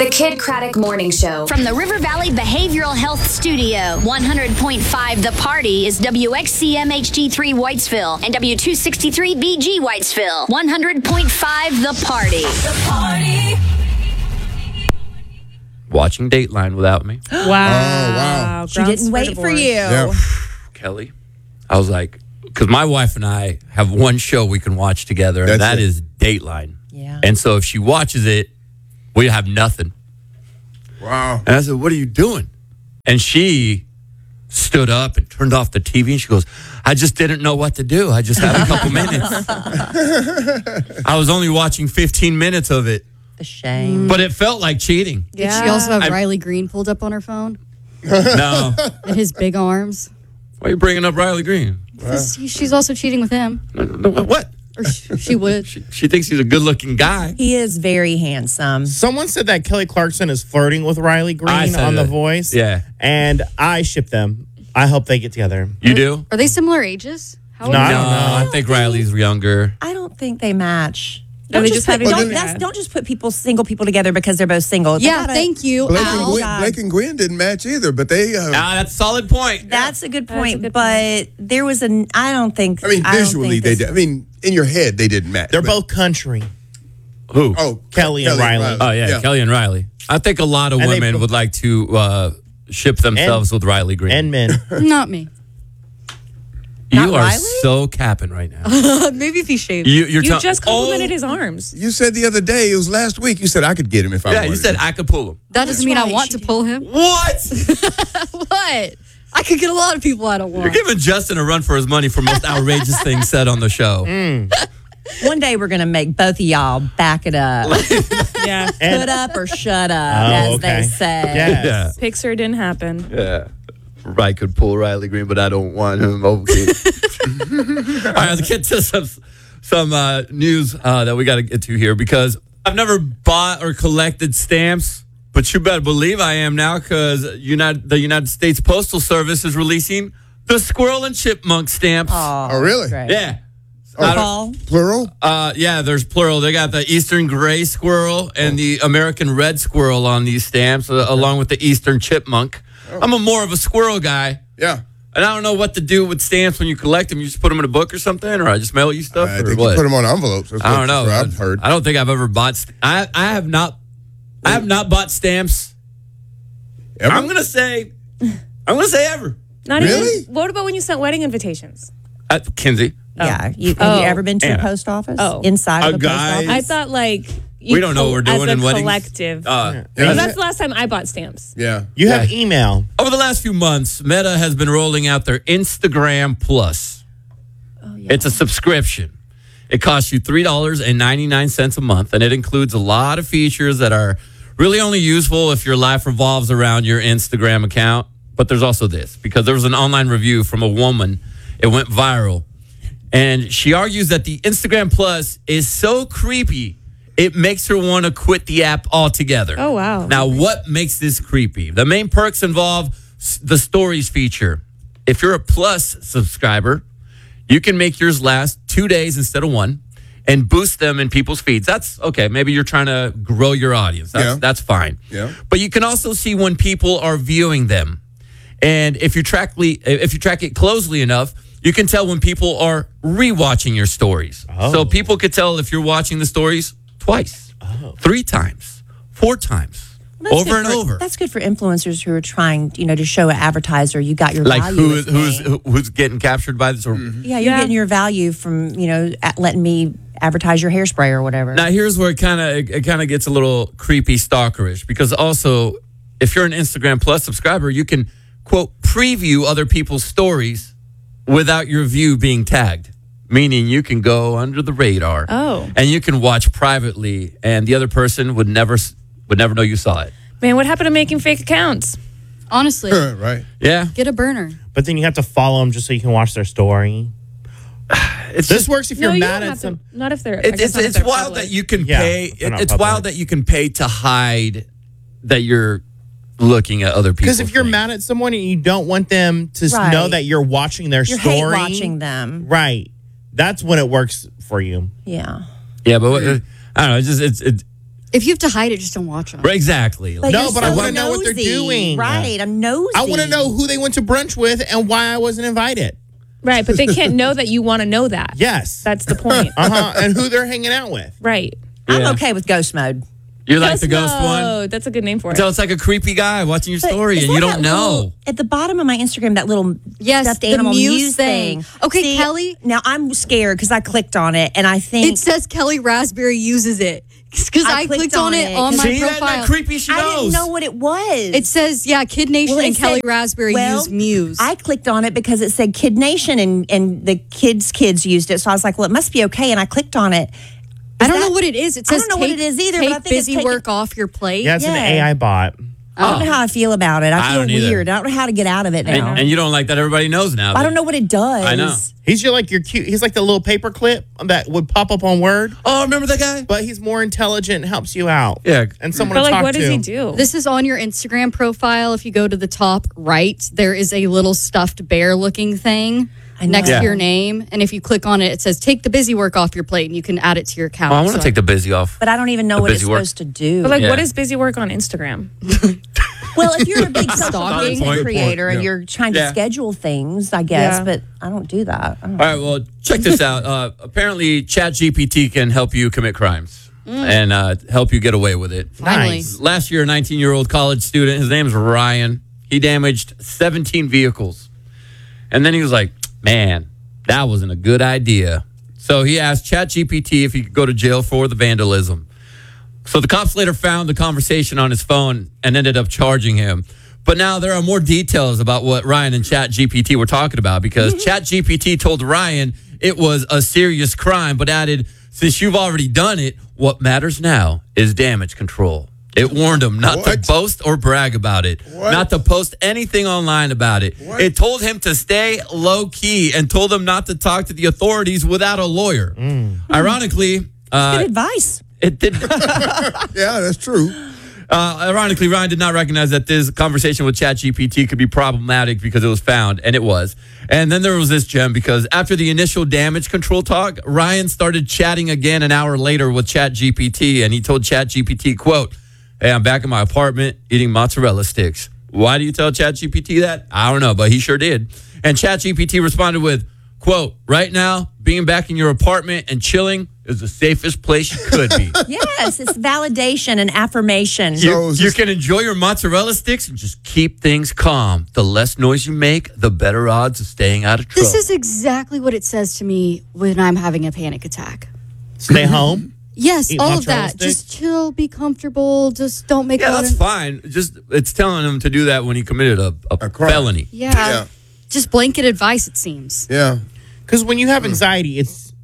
The Kid Craddock Morning Show. From the River Valley Behavioral Health Studio, 100.5 The Party is WXCM HD3 Whitesville and W263BG Whitesville. 100.5 The Party. The Party. Watching Dateline without me. Wow. Oh, wow. She didn't wait for you. Yeah. Kelly, I was like, because my wife and I have one show we can watch together, and that is Dateline. Yeah. And so if she watches it, we have nothing. Wow. And I said, what are you doing? And she stood up and turned off the TV, and she goes, I just didn't know what to do. I just had a couple minutes. I was only watching 15 minutes of it. The shame. But it felt like cheating. Did she also have Riley Green pulled up on her phone? No. And his big arms? Why are you bringing up Riley Green? Because she's also cheating with him. What? Or she would. She thinks he's a good-looking guy. He is very handsome. Someone said that Kelly Clarkson is flirting with Riley Green on The Voice. Yeah. And I ship them. I hope they get together. You do? Are they similar ages? How No, old I are don't they? know. I think Riley's younger. I don't think they match. No, Don't they just just put, have don't, each other. don't just put single people together because they're both single. They Yeah, gotta- thank you. Blake Ow. and Gwen didn't match either, but they. That's a solid point. That's a good point, a good but there was an. I don't think. I mean, don't visually think they this- did. I mean, in your head they didn't match. They're but- both country. Who? Oh, Kelly and Riley. Oh, yeah, Kelly and Riley. I think a lot of And they women both- would like to ship themselves with Riley Green. And men. Not me. you Not are Riley? so capping right now. Maybe if he shaved. You're You tell- just complimented Oh, his arms. You said the other day, it was last week. You said I could get him if I Yeah, wanted. you said to. I could pull him. That doesn't mean I want to pull him. What? What? I could get a lot of people I don't You're want. giving Justin a run for his money for most outrageous things said on the show. One day we're gonna make both of y'all back it up, Yeah. put up or shut up, as they say. Yes. Pixar didn't happen. Yeah. Right, could pull Riley Green, but I don't want him. Okay. All right, let's get to some news that we got to get to here, because I've never bought or collected stamps, but you better believe I am now, because the United States Postal Service is releasing the Squirrel and Chipmunk stamps. Oh, really? Great. Yeah. Paul, Plural? Yeah, there's plural. They got the Eastern Gray Squirrel and the American Red Squirrel on these stamps, along with the Eastern Chipmunk. I'm more of a squirrel guy. Yeah. And I don't know what to do with stamps when you collect them. You just put them in a book or something, or I just mail you stuff, I or think what? you put them on envelopes. That's I don't know. what I've heard. I don't think I've ever bought. I have not bought stamps. Ever? I'm gonna say ever. Not Really? even. What about when you sent wedding invitations? Kinsey. yeah. Have you Oh. ever been to Yeah. the post office? Oh. Inside of A the post guy- office? I thought like We don't know what we're doing as a in weddings. collective. Yeah. Because that's the last time I bought stamps. Yeah. You have email. Over the last few months, Meta has been rolling out their Instagram Plus. Oh, yeah. It's a subscription. It costs you $3.99 a month, and it includes a lot of features that are really only useful if your life revolves around your Instagram account. But there's also this, because there was an online review from a woman. It went viral. And she argues that the Instagram Plus is so creepy, it makes her want to quit the app altogether. Oh, wow. Now, what makes this creepy? The main perks involve the stories feature. If you're a Plus subscriber, you can make yours last 2 days instead of one and boost them in people's feeds. That's okay. Maybe you're trying to grow your audience. That's fine. Yeah. But you can also see when people are viewing them. And if you track it closely enough, you can tell when people are rewatching your stories. Oh. So people could tell if you're watching the stories twice, 3 times, 4 times, That's over good and for- over. That's good for influencers who are trying, to show an advertiser you got your Like value. with me. who's getting captured by this? Or, Yeah, you're getting your value from letting me advertise your hairspray or whatever. Now here's where it kind of gets a little creepy, stalkerish, because also if you're an Instagram Plus subscriber, you can quote preview other people's stories without your view being tagged. Meaning you can go under the radar. Oh. And you can watch privately, and the other person would never know you saw it. Man, what happened to making fake accounts? Honestly, Right. Yeah. get a burner. But then you have to follow them just so you can watch their story. It's This just, works if No, you're you mad don't at have some. to. Not if they're. I it's guess not if it's they're wild public. that you can Yeah, pay. they're not It's public. wild that you can pay to hide that you're looking at other people. Because if you're mad at someone and you don't want them to Right. know that you're watching their You're story, hate watching them. right? That's when it works for you. Yeah. Yeah, but I don't know. If you have to hide it, just don't watch them. Exactly. Like, No, you're but I so wanna know what they're nosy. doing. Right, I'm nosy. I want to know who they went to brunch with and why I wasn't invited. Right, but they can't know that you want to know that. Yes. That's the point. And who they're hanging out with. Right. I'm Yeah. okay with ghost mode. You like the ghost one? mode. That's a good name for it. So it's like a creepy guy watching your But story is and you that don't that know. little- at the bottom of my Instagram, that little Yes, stuffed the animal Muse thing. Okay, See, Kelly? Now I'm scared because I clicked on it and I think It says Kelly Raspberry uses it. Because I clicked on it on my See, that profile. creepy she I knows. didn't know what it was. It says, Kid Nation Well, it and Kelly said- Raspberry use Muse. I clicked on it because it said Kid Nation and the kids used it. So I was like, well, it must be okay. And I clicked on it. I don't know what it is. It I says don't know what take, it is either, take but I think it's busy taking- work off your plate. Yeah, it's an Yeah. AI bot. I don't know how I feel about it. I I feel don't either. weird. I don't know how to get out of it now. And you don't like that everybody knows now. I don't know what it does. I know. He's your cute. He's like the little paper clip that would pop up on Word, Oh, remember that guy? but he's more intelligent and helps you out. Yeah. And someone But to like, talk what to. does he do? This is on your Instagram profile. If you go to the top right, there is a little stuffed bear looking thing next Yeah. to your name. And if you click on it, it says take the busy work off your plate and you can add it to your account. Oh, I want to So- take the busy off. But I don't even know The what it's busy work. supposed to do. But like, Yeah. what is busy work on Instagram? Well, if you're a big social Stalking. content creator and Yeah. you're trying to Yeah. schedule things, I guess, Yeah. but I don't do that. I don't All right, well, check this out. Apparently, ChatGPT can help you commit crimes and help you get away with it. Finally. Nice. Last year, a 19-year-old college student, his name is Ryan, he damaged 17 vehicles. And then he was like, man, that wasn't a good idea. So he asked ChatGPT if he could go to jail for the vandalism. So the cops later found the conversation on his phone and ended up charging him. But now there are more details about what Ryan and ChatGPT were talking about because ChatGPT told Ryan it was a serious crime, but added, since you've already done it, what matters now is damage control. It warned him not to What? boast or brag about it, What? not to post anything online about it. What? It told him to stay low key and told him not to talk to the authorities without a lawyer. Ironically, Good advice. it did. Yeah, that's true. Ironically, Ryan did not recognize that this conversation with ChatGPT could be problematic because it was found, and it was. And then there was this gem because after the initial damage control talk, Ryan started chatting again an hour later with ChatGPT, and he told ChatGPT, quote, hey, I'm back in my apartment eating mozzarella sticks. Why do you tell ChatGPT that? I don't know, but he sure did. And ChatGPT responded with, quote, right now, being back in your apartment and chilling is the safest place you could be. Yes, it's validation and affirmation. So is You this- can enjoy your mozzarella sticks and just keep things calm. The less noise you make, the better odds of staying out of trouble. This is exactly what it says to me when I'm having a panic attack. Stay home. Yes, Eat all of mozzarella that. sticks? Just chill, be comfortable. Just don't make yeah, a lot that's of- fine. Just it's telling him to do that when he committed a crime. felony. Yeah. Yeah. Just blanket advice, it seems. Yeah. Because when you have anxiety,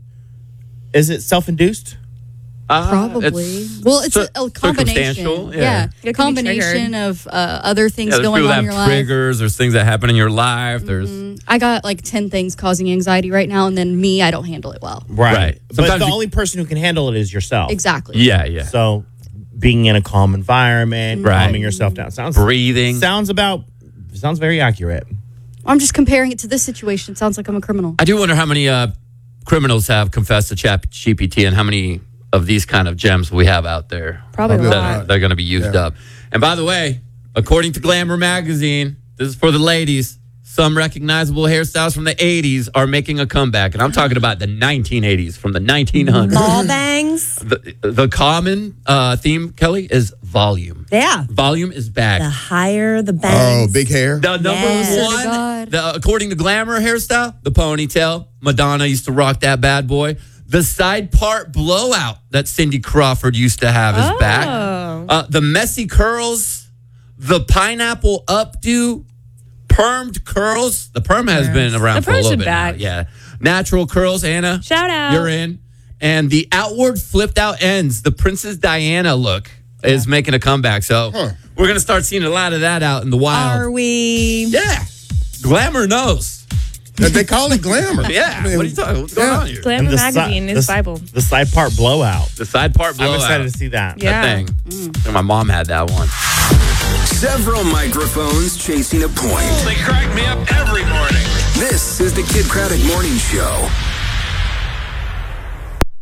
is it self-induced? Probably. Well, it's a combination. circumstantial, yeah. Yeah. It can be Combination of other things Yeah, there's going people on that in your have life. triggers. There's things that happen in your life. There's I got like 10 things causing anxiety right now, and then me, I don't handle it well. Right. But Sometimes the you- only person who can handle it is yourself. Exactly. yeah. So being in a calm environment, Right. calming yourself down. Sounds Breathing. sounds very accurate. I'm just comparing it to this situation. It sounds like I'm a criminal. I do wonder how many criminals have confessed to ChatGPT and how many of these kind of gems we have out there. Probably a that lot. they're going to be used up. And by the way, according to Glamour magazine, this is for the ladies. Some recognizable hairstyles from the 80s are making a comeback. And I'm talking about the 1980s, from the 1900s. Ball bangs. The common theme, Kelly, is volume. Yeah. Volume is back. The higher the Oh, bangs. big hair. The number Yes. To one, God. according to Glamour hairstyle, the ponytail. Madonna used to rock that bad boy. The side part blowout that Cindy Crawford used to have is back. The messy curls, the pineapple updo, permed curls. The perm has been around The for a perms little are bit back. now. Yeah. Natural curls, Anna. Shout out. You're in. And the outward flipped out ends, the Princess Diana look is making a comeback. So we're going to start seeing a lot of that out in the wild. Are we? Yeah. Glamour knows. They call it glamour. Yeah. I mean, what are you talking? What's going on here? Glamour magazine is Bible. The side part blowout. The side part blowout. I'm excited to see that. Yeah. That thing. And my mom had that one. Several microphones chasing a point. They crack me up every morning. This is the Kid Craddock Morning Show.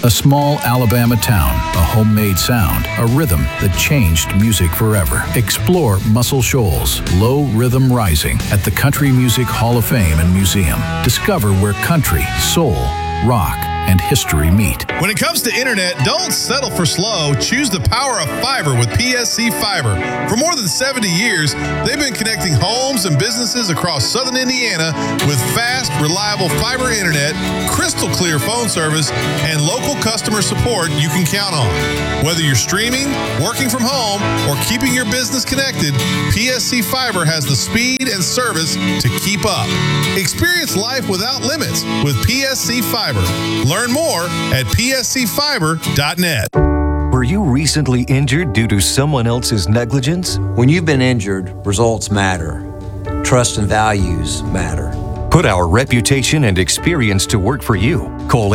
A small Alabama town, a homemade sound, a rhythm that changed music forever. Explore Muscle Shoals, Low Rhythm Rising at the Country Music Hall of Fame and Museum. Discover where country, soul, rock, and history meet. When it comes to internet, don't settle for slow. Choose the power of fiber with PSC Fiber. For more than 70 years, they've been connecting homes and businesses across southern Indiana with fast, reliable fiber internet, crystal clear phone service, and local customer support you can count on. Whether you're streaming, working from home, or keeping your business connected, PSC Fiber has the speed and service to keep up. Experience life without limits with PSC Fiber. Learn more at pscfiber.net. Were you recently injured due to someone else's negligence? When you've been injured, results matter. Trust and values matter. Put our reputation and experience to work for you. Call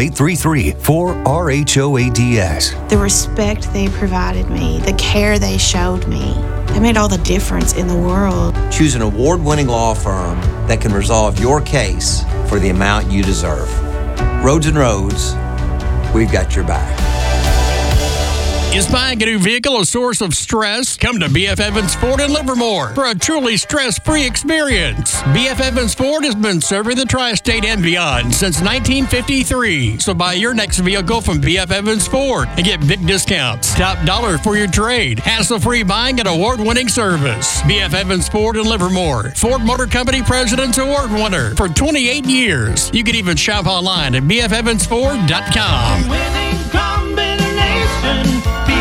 833-4RHOADS. The respect they provided me, the care they showed me, it made all the difference in the world. Choose an award-winning law firm that can resolve your case for the amount you deserve. Roads and Roads, we've got your back. Is buying a new vehicle a source of stress? Come to B.F. Evans Ford in Livermore for a truly stress-free experience. B.F. Evans Ford has been serving the tri-state and beyond since 1953. So buy your next vehicle from B.F. Evans Ford and get big discounts. Top dollar for your trade. Hassle-free buying and award-winning service. B.F. Evans Ford in Livermore. Ford Motor Company President's Award winner for 28 years. You can even shop online at bfevansford.com. Winning combination.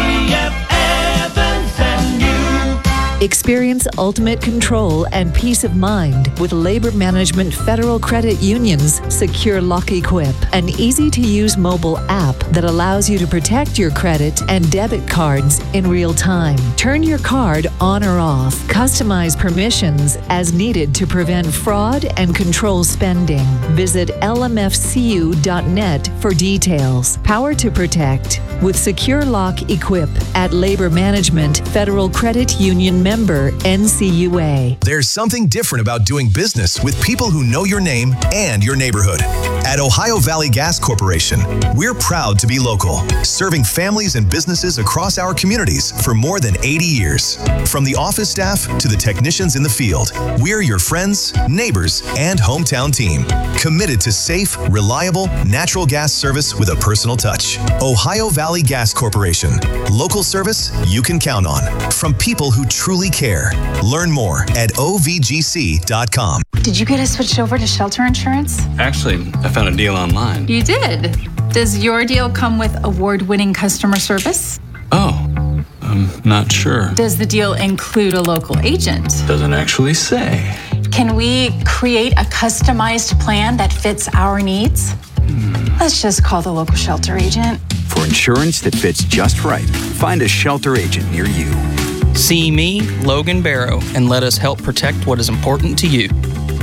Experience ultimate control and peace of mind with Labor Management Federal Credit Union's Secure Lock Equip, an easy-to-use mobile app that allows you to protect your credit and debit cards in real time. Turn your card on or off. Customize permissions as needed to prevent fraud and control spending. Visit lmfcu.net for details. Power to protect with Secure Lock Equip at Labor Management Federal Credit Union member NCUA. There's something different about doing business with people who know your name and your neighborhood. At Ohio Valley Gas Corporation, we're proud to be local, serving families and businesses across our communities for more than 80 years. From the office staff to the technicians in the field, we're your friends, neighbors, and hometown team, committed to safe, reliable, natural gas service with a personal touch. Ohio Valley Gas Corporation, local service you can count on, from people who truly care. Learn more at ovgc.com. Did you get us switched over to shelter insurance? Actually, I found a deal online. You did? Does your deal come with award-winning customer service? Oh, I'm not sure. Does the deal include a local agent? Doesn't actually say. Can we create a customized plan that fits our needs? Let's just call the local shelter agent. For insurance that fits just right, find a shelter agent near you. See me, Logan Barrow, and let us help protect what is important to you.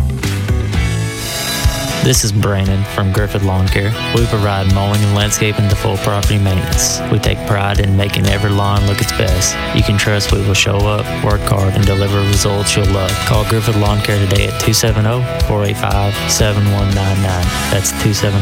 This is Brandon from Griffith Lawn Care. We provide mowing and landscaping to full property maintenance. We take pride in making every lawn look its best. You can trust we will show up, work hard, and deliver results you'll love. Call Griffith Lawn Care today at 270-485-7199. That's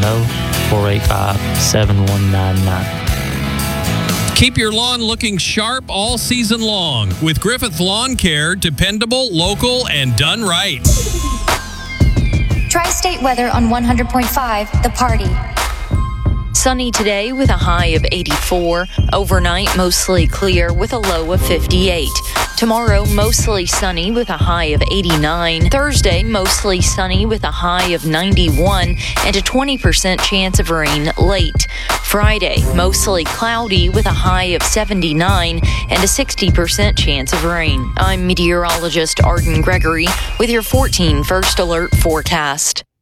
270-485-7199. Keep your lawn looking sharp all season long with Griffith Lawn Care. Dependable, local, and done right. Tri-State weather on 100.5 The Party. Sunny today with a high of 84. Overnight, mostly clear with a low of 58. Tomorrow, mostly sunny with a high of 89. Thursday, mostly sunny with a high of 91 and a 20% chance of rain late. Friday, mostly cloudy with a high of 79 and a 60% chance of rain. I'm meteorologist Arden Gregory with your 14 First Alert forecast.